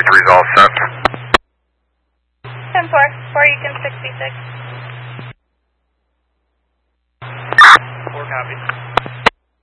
3's all set. 10-4, 4 Eaton 66. 4 copy.